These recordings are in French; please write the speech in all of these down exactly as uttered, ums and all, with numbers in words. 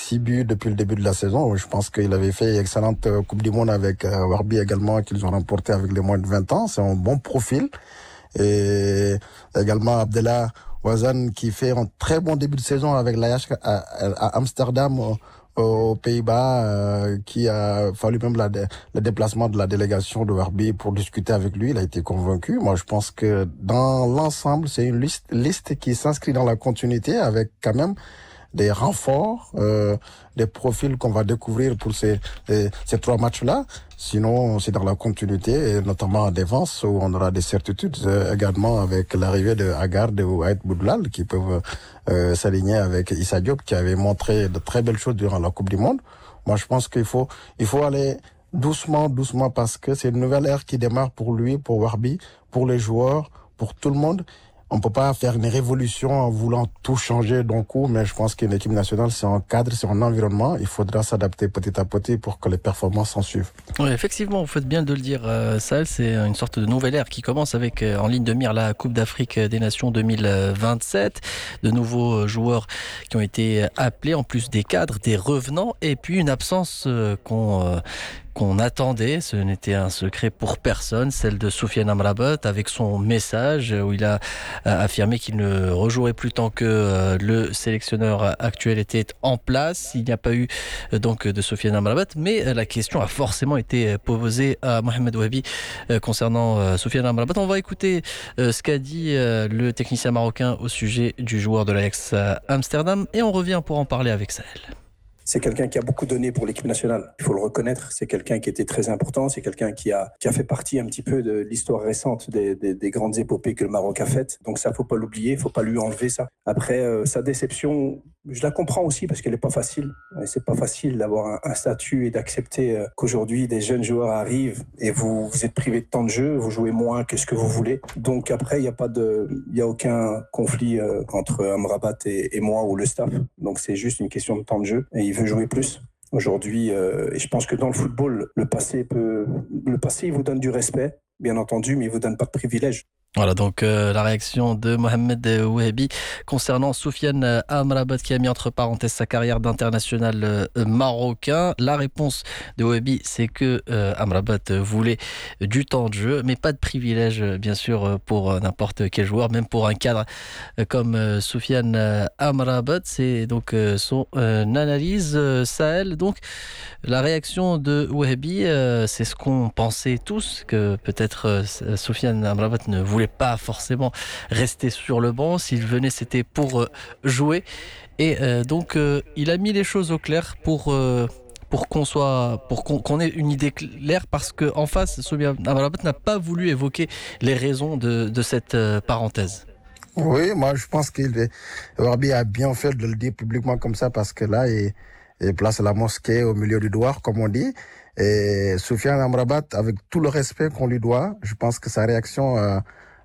six buts depuis le début de la saison. Je pense qu'il avait fait une excellente Coupe du Monde avec euh, Warbi également, qu'ils ont remporté avec les moins de vingt ans. C'est un bon profil. Et également Abdellah Wazan qui fait un très bon début de saison avec l'Ajax à, à Amsterdam aux, aux Pays-Bas, euh, qui a fallu même la, le déplacement de la délégation de Warbi pour discuter avec lui. Il a été convaincu. Moi, je pense que dans l'ensemble, c'est une liste, liste qui s'inscrit dans la continuité avec quand même des renforts, euh, des profils qu'on va découvrir pour ces, ces, ces trois matchs-là. Sinon, c'est dans la continuité, et notamment en défense, où on aura des certitudes, euh, également avec l'arrivée de Aguerd ou Aït Boudlal, qui peuvent euh, s'aligner avec Issa Diop, qui avait montré de très belles choses durant la Coupe du Monde. Moi, je pense qu'il faut, il faut aller doucement, doucement, parce que c'est une nouvelle ère qui démarre pour lui, pour Warbi, pour les joueurs, pour tout le monde. On peut pas faire une révolution en voulant tout changer d'un coup, mais je pense qu'une équipe nationale, c'est un cadre, c'est un environnement. Il faudra s'adapter petit à petit pour que les performances s'en suivent. Oui, effectivement, vous faites bien de le dire, euh, Sahel. C'est une sorte de nouvelle ère qui commence avec, euh, en ligne de mire, la Coupe d'Afrique des Nations deux mille vingt-sept. De nouveaux joueurs qui ont été appelés, en plus des cadres, des revenants, et puis une absence euh, qu'on... Euh, qu'on attendait, ce n'était un secret pour personne, celle de Soufiane Amrabat, avec son message où il a affirmé qu'il ne rejouerait plus tant que le sélectionneur actuel était en place. Il n'y a pas eu donc de Soufiane Amrabat, mais la question a forcément été posée à Mohamed Wahabi concernant Soufiane Amrabat. On va écouter ce qu'a dit le technicien marocain au sujet du joueur de l'Ajax Amsterdam, et on revient pour en parler avec Sahel. C'est quelqu'un qui a beaucoup donné pour l'équipe nationale. Il faut le reconnaître. C'est quelqu'un qui était très important. C'est quelqu'un qui a, qui a fait partie un petit peu de l'histoire récente des, des, des grandes épopées que le Maroc a faites. Donc ça, faut pas l'oublier. Faut pas lui enlever ça. Après, euh, sa déception, je la comprends aussi parce qu'elle est pas facile. Et c'est pas facile d'avoir un, un statut et d'accepter euh, qu'aujourd'hui des jeunes joueurs arrivent et vous, vous êtes privé de temps de jeu. Vous jouez moins que ce que vous voulez. Donc après, il y a pas de, il y a aucun conflit euh, entre Amrabat et, et moi ou le staff. Donc c'est juste une question de temps de jeu. Et il veut jouer plus aujourd'hui, euh, et je pense que dans le football, le passé peut, le passé il vous donne du respect, bien entendu, mais il vous donne pas de privilèges. Voilà donc euh, la réaction de Mohamed Wahabi concernant Soufiane Amrabat, qui a mis entre parenthèses sa carrière d'international euh, marocain. La réponse de Wahabi, c'est que euh, Amrabat voulait du temps de jeu, mais pas de privilège bien sûr pour euh, n'importe quel joueur, même pour un cadre euh, comme euh, Soufiane euh, Amrabat. C'est donc euh, son euh, analyse, euh, Sahel. Donc la réaction de Wahabi, euh, c'est ce qu'on pensait tous, que peut-être euh, Soufiane Amrabat ne voulait pas forcément rester sur le banc. S'il venait, c'était pour euh, jouer. Et euh, donc, euh, il a mis les choses au clair pour, euh, pour qu'on soit, pour qu'on, qu'on ait une idée claire, parce qu'en face, Soufiane Amrabat n'a pas voulu évoquer les raisons de, de cette euh, parenthèse. Oui, moi, je pense qu'il Warbi a bien fait de le dire publiquement comme ça, parce que là, il, il place la mosquée au milieu du doigt, comme on dit. Et Soufiane Amrabat, avec tout le respect qu'on lui doit, je pense que sa réaction euh,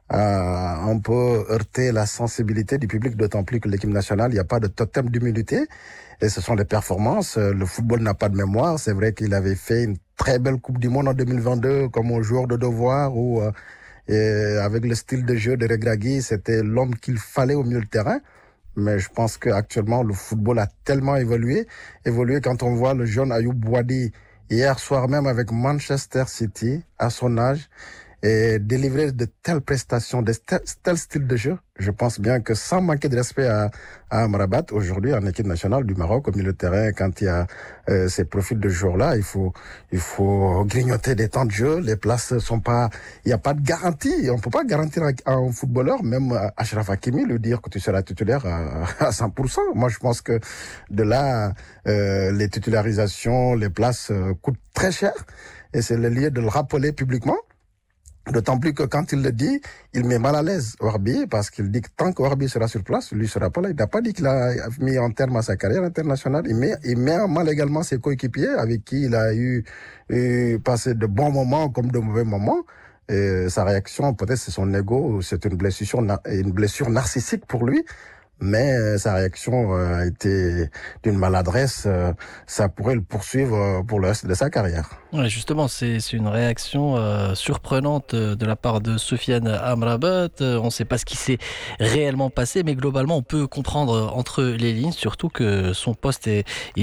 a un peu heurté la sensibilité du public, d'autant plus que l'équipe nationale, il n'y a pas de totem d'humilité. Et ce sont les performances. Le football n'a pas de mémoire. C'est vrai qu'il avait fait une très belle Coupe du Monde en deux mille vingt-deux comme un joueur de devoir, ou euh, et avec le style de jeu de Regragui, c'était l'homme qu'il fallait au milieu de terrain. Mais je pense qu'actuellement, le football a tellement évolué, évolué quand on voit le jeune Ayoub Boadi hier soir même avec Manchester City, à son âge, et délivrer de telles prestations, de tels styles de jeu. Je pense bien que sans manquer de respect à, à Amrabat, aujourd'hui en équipe nationale du Maroc, au milieu de terrain, quand il y a euh, ces profils de joueurs-là, il faut il faut grignoter des temps de jeu. Les places sont pas, il n'y a pas de garantie. On peut pas garantir à un footballeur, même Achraf Hakimi, lui dire que tu seras titulaire à, à cent pour cent. Moi, je pense que de là, euh, les titularisations, les places euh, coûtent très cher, et c'est le lieu de le rappeler publiquement. D'autant plus que quand il le dit, il met mal à l'aise Warbi, parce qu'il dit que tant que Warbi sera sur place, lui sera pas là. Il n'a pas dit qu'il a mis en terme à sa carrière internationale. Il met, il met en mal également ses coéquipiers, avec qui il a eu, eu passé de bons moments comme de mauvais moments. Et sa réaction, peut-être c'est son ego, c'est une blessure, une blessure narcissique pour lui. Mais euh, sa réaction euh, a été d'une maladresse. Euh, ça pourrait le poursuivre euh, pour le reste de sa carrière. Ouais, justement, c'est, c'est une réaction euh, surprenante euh, de la part de Soufiane Amrabat. Euh, on ne sait pas ce qui s'est réellement passé, mais globalement, on peut comprendre entre les lignes, surtout que son poste est